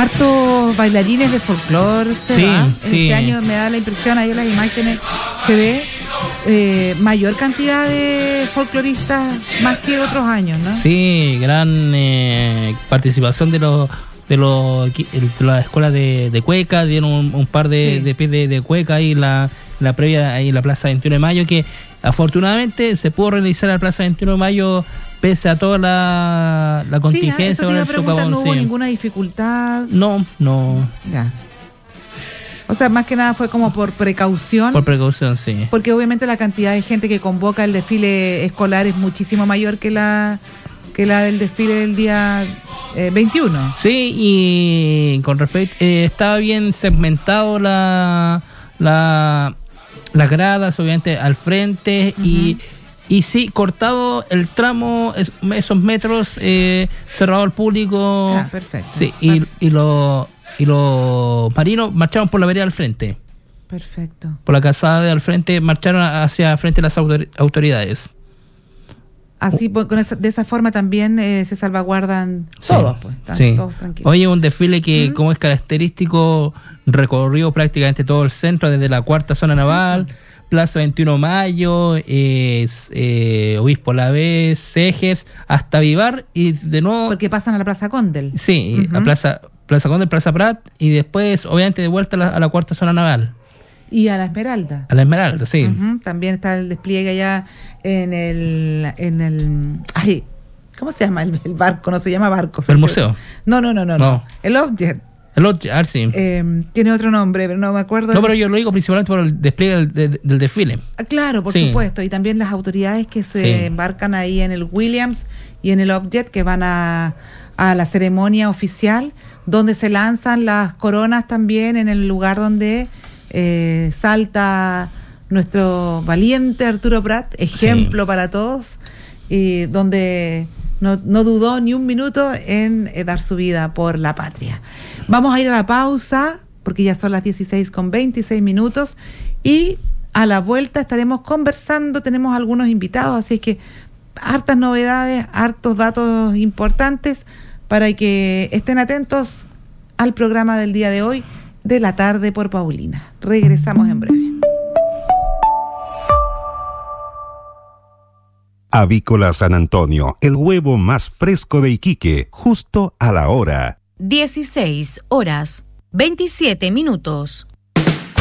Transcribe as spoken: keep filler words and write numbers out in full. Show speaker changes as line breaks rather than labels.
hartos bailarines de folclore.
Sí, sí.
Este año me da la impresión, ahí en las imágenes se ve eh, mayor cantidad de folcloristas más que otros años, ¿no?
Sí, gran eh, participación de los de los de la escuela de, de cueca, dieron un, un par de, sí. de pies de, de cueca ahí la la previa ahí en la Plaza veintiuno de Mayo, que afortunadamente se pudo realizar la Plaza veintiuno de Mayo pese a toda la, la contingencia.
Sí, eso te iba a preguntar, ¿no hubo sí. ninguna dificultad?
No, no.
Ya. O sea, más que nada fue como por precaución.
Por precaución, sí.
Porque obviamente la cantidad de gente que convoca el desfile escolar es muchísimo mayor que la que la del desfile del día eh, veintiuno.
Sí, y con respecto, eh, estaba bien segmentado la la las gradas, obviamente, al frente, uh-huh. y y sí, cortado el tramo, es, esos metros, eh, cerrado al público.
Ah, perfecto.
Sí, y, y los y los marinos marcharon por la vereda al frente.
Perfecto.
Por la calzada de al frente, marcharon hacia frente a las autor- autoridades.
Así, con esa, de esa forma también eh, se salvaguardan sí. todos, pues. Están
sí.
todos tranquilos.
Oye, un desfile que, uh-huh. como es característico, recorrió prácticamente todo el centro, desde la cuarta zona naval, sí. Plaza veintiuno de Mayo, eh, eh, Obispo La Vez, Cejes, hasta Vivar, y de nuevo...
Porque pasan a la Plaza Condel.
Sí, uh-huh. a Plaza, Plaza Condel, Plaza Prat, y después, obviamente, de vuelta a la, a la cuarta zona naval.
Y a la Esmeralda.
A la Esmeralda, sí.
Uh-huh. También está el despliegue allá en el... en el ay, ¿cómo se llama el, el barco? No se llama barco.
¿El museo?
No, no, no, no. no. no. El Object.
El Object, ah, sí.
Eh, tiene otro nombre, pero no me acuerdo.
No, pero yo lo digo principalmente por el despliegue del, del, del desfile.
Ah, claro, por
sí.
supuesto. Y también las autoridades que se
sí.
embarcan ahí en el Williams y en el Object, que van a, a la ceremonia oficial, donde se lanzan las coronas también en el lugar donde... Eh, salta nuestro valiente Arturo Prat, ejemplo sí. para todos, y donde no, no dudó ni un minuto en eh, dar su vida por la patria. Vamos a ir a la pausa, porque ya son las dieciséis con veintiséis minutos, y a la vuelta estaremos conversando, tenemos algunos invitados, así es que hartas novedades, hartos datos importantes, para que estén atentos al programa del día de hoy, de la tarde por Paulina. Regresamos en breve.
Avícola San Antonio, el huevo más fresco de Iquique, justo a la hora.
dieciséis horas, veintisiete minutos.